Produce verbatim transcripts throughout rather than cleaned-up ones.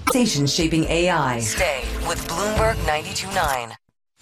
Station shaping A I. Stay with Bloomberg ninety-two point nine.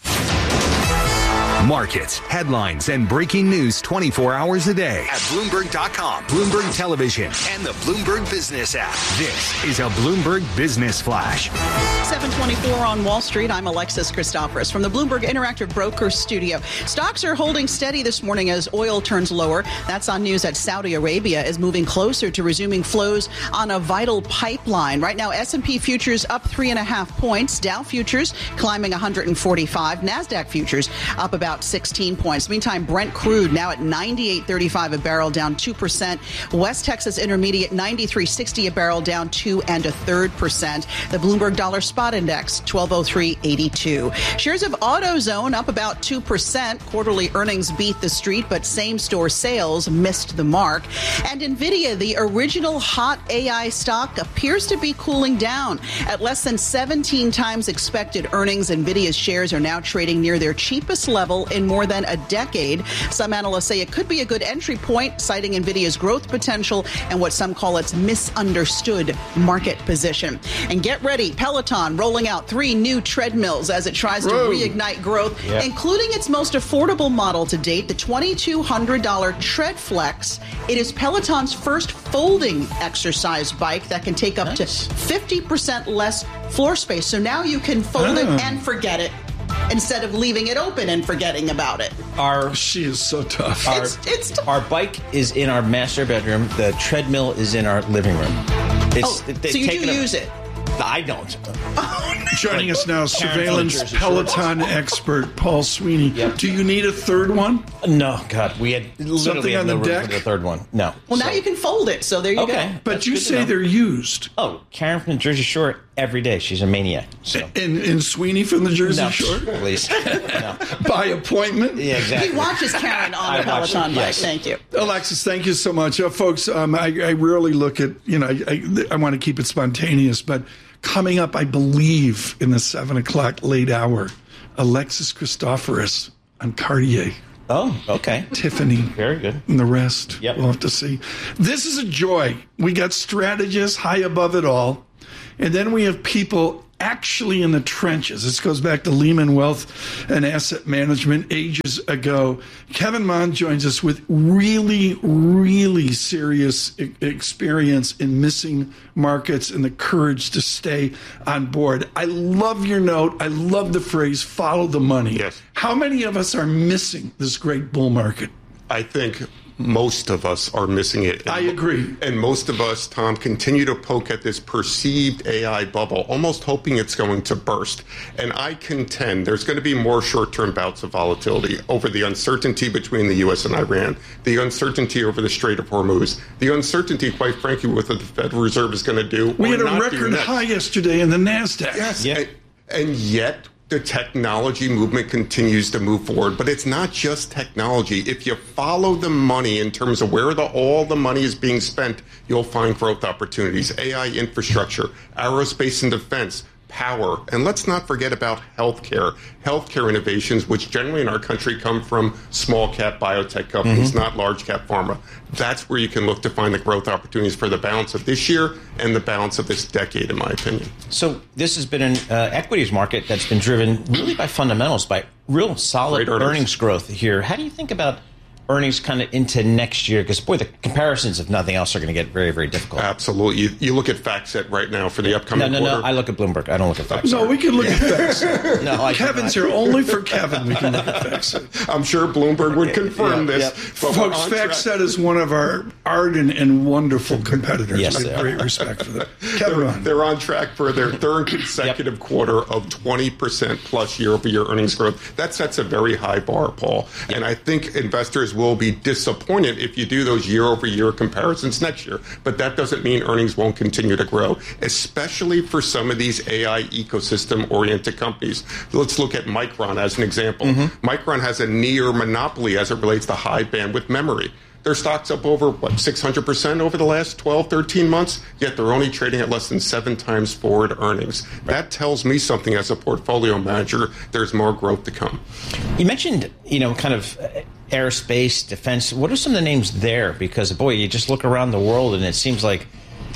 Markets, headlines, and breaking news twenty-four hours a day at Bloomberg dot com, Bloomberg Television, and the Bloomberg Business app. This is a Bloomberg Business Flash. seven twenty-four on Wall Street. I'm Alexis Christoforous from the Bloomberg Interactive Brokers Studio. Stocks are holding steady this morning as oil turns lower. That's on news that Saudi Arabia is moving closer to resuming flows on a vital pipeline. Right now, S and P futures up three and a half points. Dow futures climbing one hundred forty-five. NASDAQ futures up about sixteen points. Meantime, Brent crude now at ninety-eight thirty-five a barrel, down two percent. West Texas Intermediate ninety-three sixty a barrel, down two and a third percent. The Bloomberg Dollar Spot Index twelve oh three eighty-two. Shares of AutoZone up about two percent. Quarterly earnings beat the street, but same-store sales missed the mark. And Nvidia, the original hot A I stock, appears to be cooling down. At less than seventeen times expected earnings, Nvidia's shares are now trading near their cheapest level in more than a decade. Some analysts say it could be a good entry point, citing Nvidia's growth potential and what some call its misunderstood market position. And get ready, Peloton rolling out three new treadmills as it tries Whoa. to reignite growth, yeah. including its most affordable model to date, the twenty-two hundred dollars TreadFlex. It is Peloton's first folding exercise bike that can take up nice. to fifty percent less floor space. So now you can fold oh. it and forget it, instead of leaving it open and forgetting about it. Our she is so tough. Our, it's, it's t- our bike is in our master bedroom. The treadmill is in our living room. It's, oh, so you do a, use it? I don't. Oh, no. Joining us now, surveillance Peloton expert Paul Sweeney. Yep. Do you need a third one? No, God, we had literally Something had on no the room deck? for the third one. No. Well, so. now you can fold it, so there you okay. go. But That's you say they're used. Oh, Karen from the Jersey Shore every day. She's a maniac. So. And, and Sweeney from the Jersey no, Shore? Please. No. By appointment? Yeah, exactly. He watches Karen on I the Peloton bike. Yes. Thank you. Alexis, thank you so much. Uh, folks, um, I, I rarely look at, you know, I, I, I want to keep it spontaneous, but coming up, I believe, in the seven o'clock late hour, Alexis Christoforous on Cartier. Oh, okay. Tiffany. Very good. And the rest. Yep. We'll have to see. This is a joy. We got strategists high above it all. And then we have people actually in the trenches. This goes back to Lehman Wealth and Asset Management ages ago. Kevin Mon joins us with really, really serious e- experience in missing markets and the courage to stay on board. I love your note. I love the phrase, follow the money. Yes. How many of us are missing this great bull market? I think most of us are missing it. And, I agree. And most of us, Tom, continue to poke at this perceived A I bubble, almost hoping it's going to burst. And I contend there's going to be more short-term bouts of volatility over the uncertainty between the U S and Iran, the uncertainty over the Strait of Hormuz, the uncertainty, quite frankly, with what the Federal Reserve is going to do. We had a not record high yesterday in the NASDAQ. Yes. Yeah. And, and yet, the technology movement continues to move forward, but it's not just technology. If you follow the money in terms of where the, all the money is being spent, you'll find growth opportunities. A I infrastructure, aerospace and defense, power, and let's not forget about healthcare. Healthcare innovations, which generally in our country come from small cap biotech companies, mm-hmm. not large cap pharma. That's where you can look to find the growth opportunities for the balance of this year and the balance of this decade, in my opinion. So this has been an uh, equities market that's been driven really by fundamentals, by real solid earnings. earnings growth here. How do you think about earnings kind of into next year? Because, boy, the comparisons, if nothing else, are going to get very, very difficult. Absolutely. You, you look at FactSet right now for the upcoming no, no, quarter. No, I look at Bloomberg. I don't look at FactSet. No, we can look at FactSet. no, I Kevin's here only for Kevin. We can look at FactSet. I'm sure Bloomberg would confirm yeah, this. Yep. But folks, FactSet is one of our ardent and wonderful competitors. Yes, we have great respect for them. Kevin, they're, on. they're on track for their third consecutive yep. quarter of twenty percent plus year-over-year earnings growth. That sets a very high bar, Paul. Yep. And I think investors will be disappointed if you do those year-over-year comparisons next year. But that doesn't mean earnings won't continue to grow, especially for some of these A I ecosystem-oriented companies. Let's look at Micron as an example. Mm-hmm. Micron has a near monopoly as it relates to high bandwidth memory. Their stock's up over, what, six hundred percent over the last twelve, thirteen months, yet they're only trading at less than seven times forward earnings. That tells me something as a portfolio manager. There's more growth to come. You mentioned, you know, kind of aerospace, defense. What are some of the names there? Because, boy, you just look around the world and it seems like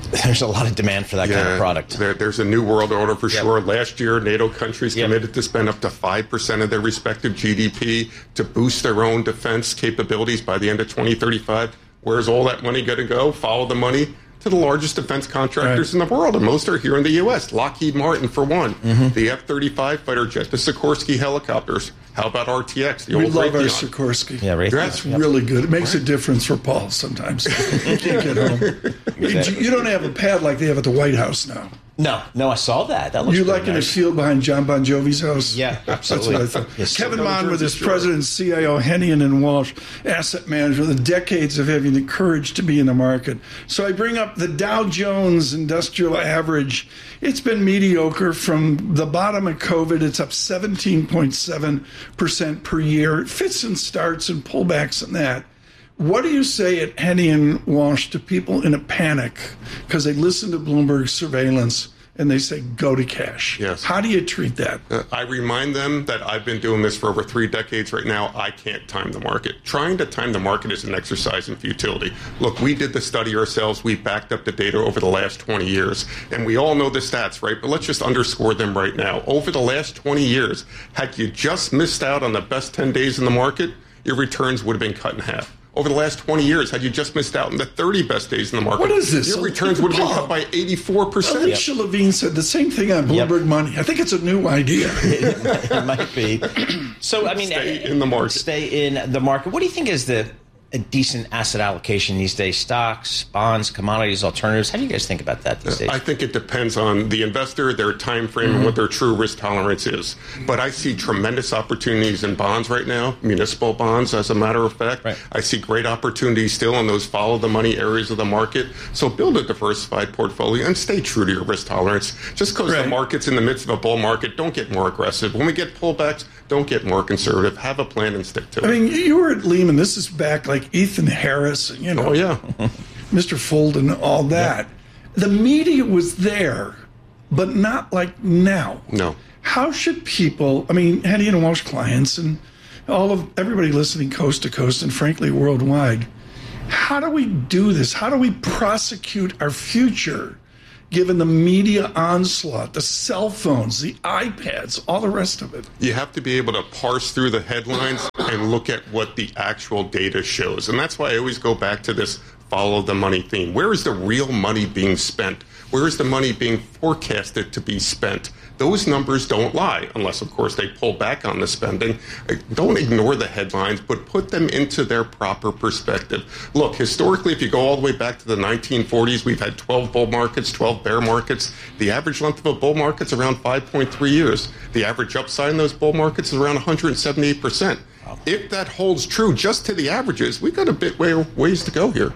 there's a lot of demand for that yeah, kind of product. There, there's a new world order for yep. sure. Last year, NATO countries yep. committed to spend up to five percent of their respective G D P to boost their own defense capabilities by the end of twenty thirty-five. Where's all that money going to go? Follow the money to the largest defense contractors right. in the world, and most are here in the U S. Lockheed Martin, for one. Mm-hmm. The F thirty-five fighter jet, the Sikorsky helicopters. How about R T X? The we old love Raytheon. our Sikorsky. Yeah, Raytheon. That's yep. really good. It makes right. a difference for Paul sometimes. You can't get home. Exactly. You don't have a pad like they have at the White House now. No, no, I saw that. That looks you like nice. in a field behind John Bon Jovi's house? Yeah, absolutely. That's what I thought. Yes, Kevin so Mon with his president and C I O, Hennian and Walsh, asset manager, the decades of having the courage to be in the market. So I bring up the Dow Jones Industrial Average. It's been mediocre from the bottom of COVID. It's up seventeen point seven percent per year. It fits and starts and pullbacks and that. What do you say at Hennian Walsh to people in a panic because they listen to Bloomberg surveillance and they say, go to cash? Yes. How do you treat that? Uh, I remind them that I've been doing this for over three decades right now. I can't time the market. Trying to time the market is an exercise in futility. Look, we did the study ourselves. We backed up the data over the last twenty years. And we all know the stats, right? But let's just underscore them right now. Over the last twenty years, had you just missed out on the best ten days in the market, your returns would have been cut in half. Over the last twenty years, had you just missed out on the thirty best days in the market, what is this? Your returns would have been cut by eighty-four percent. Alicia yep. Levine said the same thing on Bloomberg yep. Money. I think it's a new idea. it, it might be. So, I mean, stay in the market. Stay in the market. What do you think is the a decent asset allocation these days? Stocks, bonds, commodities, alternatives. How do you guys think about that these days? I think it depends on the investor, their time frame, mm-hmm. and what their true risk tolerance is. But I see tremendous opportunities in bonds right now, municipal bonds, as a matter of fact. Right. I see great opportunities still in those follow the money areas of the market. So build a diversified portfolio and stay true to your risk tolerance. Just because right. the market's in the midst of a bull market, don't get more aggressive. When we get pullbacks, don't get more conservative. Have a plan and stick to it. I mean, you were at Lehman. This is back like Ethan Harris, you know. Oh, yeah. Mister Fulden, all that. Yeah. The media was there, but not like now. No. How should people, I mean, Hennian and Walsh clients and all of everybody listening coast to coast and frankly worldwide, how do we do this? How do we prosecute our future given the media onslaught, the cell phones, the iPads, all the rest of it? You have to be able to parse through the headlines and look at what the actual data shows. And that's why I always go back to this follow the money theme. Where is the real money being spent? Where is the money being forecasted to be spent? Those numbers don't lie, unless, of course, they pull back on the spending. Don't ignore the headlines, but put them into their proper perspective. Look, historically, if you go all the way back to the nineteen forties, we've had twelve bull markets, twelve bear markets. The average length of a bull market is around five point three years. The average upside in those bull markets is around one hundred seventy-eight percent. Wow. If that holds true just to the averages, we've got a bit way, ways to go here.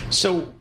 So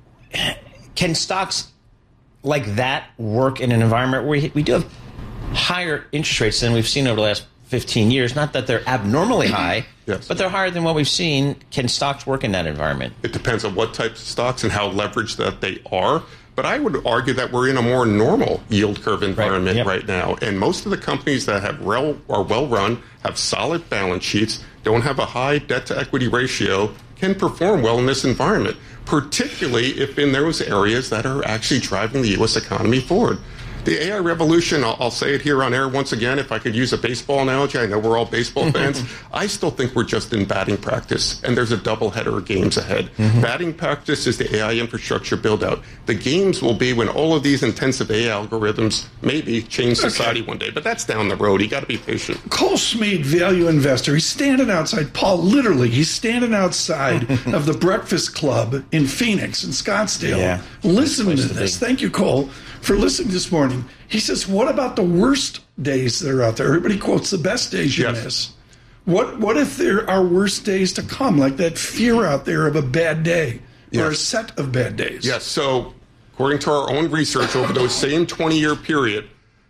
can stocks like that work in an environment where we do have higher interest rates than we've seen over the last fifteen years? Not that they're abnormally high, yes. but they're higher than what we've seen. Can stocks work in that environment? It depends on what types of stocks and how leveraged that they are. But I would argue that we're in a more normal yield curve environment right, yep. right now. And most of the companies that have rel- are well run, have solid balance sheets, don't have a high debt to equity ratio, can perform well in this environment, particularly if in those areas that are actually driving the U S economy forward. The A I revolution, I'll, I'll say it here on air once again, if I could use a baseball analogy, I know we're all baseball fans, I still think we're just in batting practice, and there's a doubleheader of games ahead. Mm-hmm. Batting practice is the A I infrastructure build-out. The games will be when all of these intensive A I algorithms maybe change society okay. one day, but that's down the road. You got to be patient. Cole Smead, value investor, he's standing outside, Paul, literally, he's standing outside of the Breakfast Club in Phoenix, in Scottsdale. Yeah. Listen to this. Thank you, Cole, for listening this morning. He says, what about the worst days that are out there? Everybody quotes the best days you yes. miss. What what if there are worse days to come, like that fear out there of a bad day yes. or a set of bad days? Yes. So according to our own research over those same twenty-year period,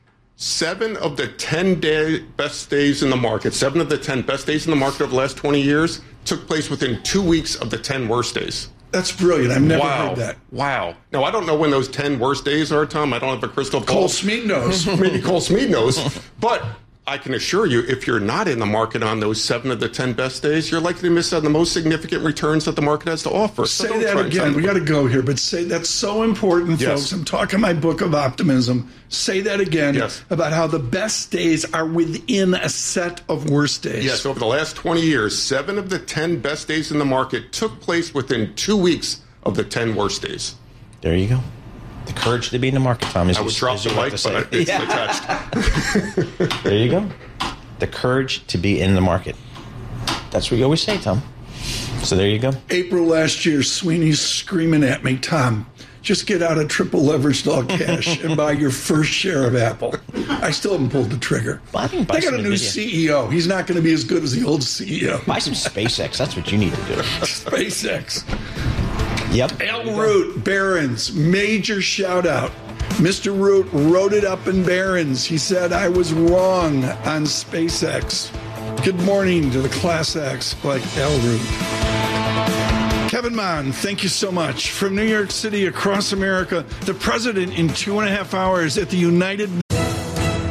seven of the ten day best days in the market, seven of the ten best days in the market over the last twenty years took place within two weeks of the ten worst days. That's brilliant. I've never wow. heard that. Wow. Now, I don't know when those ten worst days are, Tom. I don't have a crystal ball. Cole Smead knows. Maybe Cole Smead knows. But I can assure you, if you're not in the market on those seven of the ten best days, you're likely to miss out on the most significant returns that the market has to offer. So say that again. We got to go here, but say that's so important, yes. folks. I'm talking my book of optimism. Say that again yes. about how the best days are within a set of worst days. Yes, over the last twenty years, seven of the ten best days in the market took place within two weeks of the ten worst days. There you go. The courage to be in the market, Tom. Is I would drop the mic, but it's yeah. attached. There you go. The courage to be in the market. That's what you always say, Tom. So there you go. April last year, Sweeney's screaming at me, Tom, just get out of triple leveraged all cash and buy your first share of Apple. I still haven't pulled the trigger. Well, they got a new NVIDIA. C E O. He's not going to be as good as the old C E O. Buy some SpaceX. That's what you need to do. SpaceX. Yep. Al Root, Barron's, major shout out. Mister Root wrote it up in Barron's. He said, I was wrong on SpaceX. Good morning to the Class X like Al Root. Kevin Mon, thank you so much. From New York City across America, the president in two and a half hours at the United